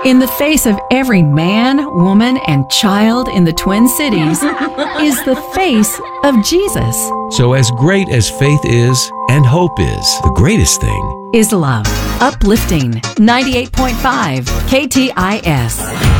In the face of every man, woman, and child in the Twin Cities is the face of Jesus. So as great as faith is and hope is, the greatest thing Is love. Uplifting 98.5 KTIS.